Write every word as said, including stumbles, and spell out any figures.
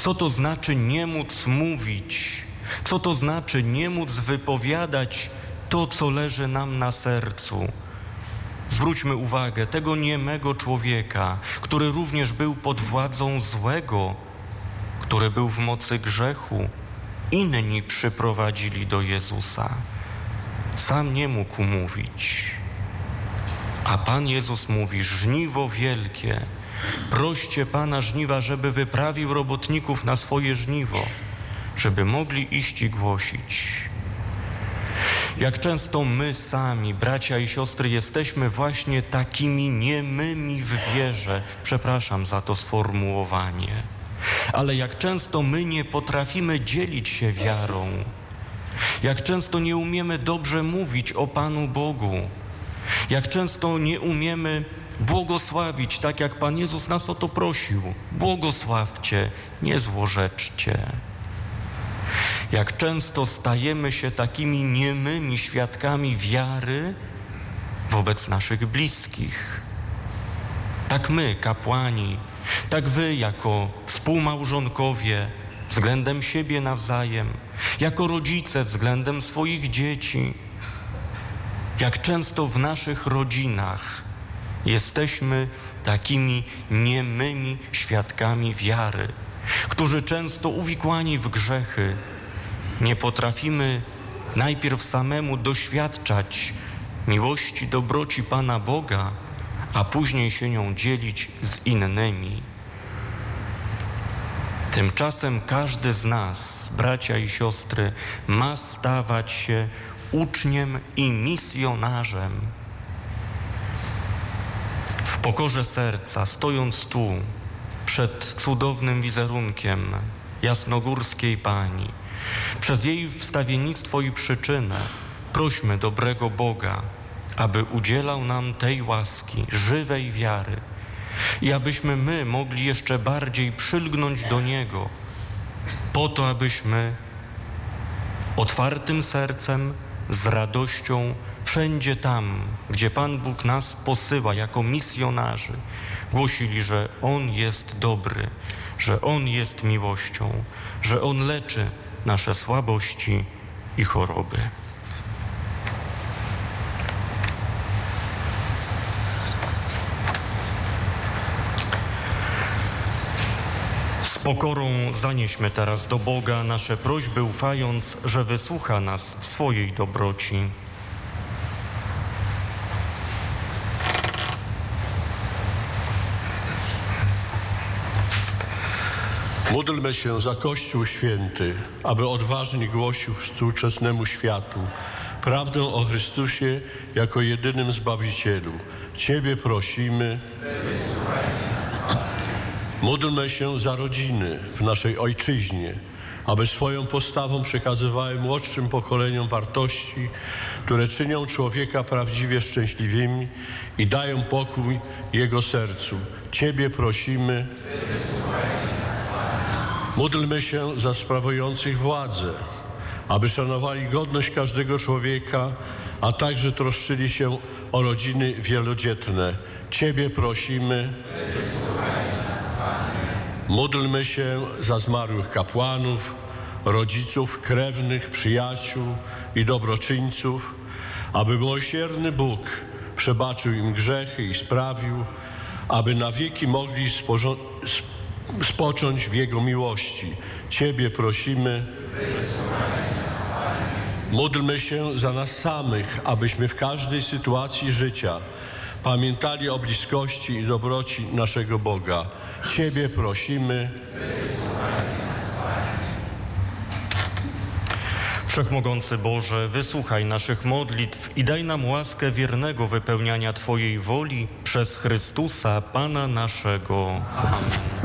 Co to znaczy nie móc mówić? Co to znaczy nie móc wypowiadać to, co leży nam na sercu? Zwróćmy uwagę, tego niemego człowieka, który również był pod władzą złego, który był w mocy grzechu, inni przyprowadzili do Jezusa. Sam nie mógł mówić. A Pan Jezus mówi: żniwo wielkie, proście Pana żniwa, żeby wyprawił robotników na swoje żniwo, żeby mogli iść i głosić. Jak często my sami, bracia i siostry, jesteśmy właśnie takimi niemymi w wierze. Przepraszam za to sformułowanie. Ale jak często my nie potrafimy dzielić się wiarą. Jak często nie umiemy dobrze mówić o Panu Bogu. Jak często nie umiemy błogosławić, tak jak Pan Jezus nas o to prosił. Błogosławcie, nie złorzeczcie. Jak często stajemy się takimi niemymi świadkami wiary wobec naszych bliskich. Tak my, kapłani, tak wy jako współmałżonkowie względem siebie nawzajem, jako rodzice względem swoich dzieci. Jak często w naszych rodzinach jesteśmy takimi niemymi świadkami wiary, którzy często uwikłani w grzechy nie potrafimy najpierw samemu doświadczać miłości, dobroci Pana Boga, a później się nią dzielić z innymi. Tymczasem każdy z nas, bracia i siostry, ma stawać się uczniem i misjonarzem. W pokorze serca, stojąc tu, przed cudownym wizerunkiem jasnogórskiej Pani, przez jej wstawiennictwo i przyczynę, prośmy dobrego Boga, aby udzielał nam tej łaski, żywej wiary i abyśmy my mogli jeszcze bardziej przylgnąć do Niego, po to, abyśmy otwartym sercem, z radością, wszędzie tam, gdzie Pan Bóg nas posyła jako misjonarzy, głosili, że On jest dobry, że On jest miłością, że On leczy nasze słabości i choroby. Z pokorą zanieśmy teraz do Boga nasze prośby, ufając, że wysłucha nas w swojej dobroci. Módlmy się za Kościół Święty, aby odważnie głosił współczesnemu światu prawdę o Chrystusie jako jedynym Zbawicielu. Ciebie prosimy. Módlmy się za rodziny w naszej ojczyźnie, aby swoją postawą przekazywały młodszym pokoleniom wartości, które czynią człowieka prawdziwie szczęśliwymi i dają pokój jego sercu. Ciebie prosimy. Módlmy się za sprawujących władzę, aby szanowali godność każdego człowieka, a także troszczyli się o rodziny wielodzietne. Ciebie prosimy. Módlmy się za zmarłych kapłanów, rodziców, krewnych, przyjaciół i dobroczyńców, aby miłosierny Bóg przebaczył im grzechy i sprawił, aby na wieki mogli sporządzić spocząć w Jego miłości. Ciebie prosimy. Módlmy się za nas samych, abyśmy w każdej sytuacji życia pamiętali o bliskości i dobroci naszego Boga. Ciebie prosimy. Wszechmogący Boże, wysłuchaj naszych modlitw i daj nam łaskę wiernego wypełniania Twojej woli przez Chrystusa, Pana naszego. Amen.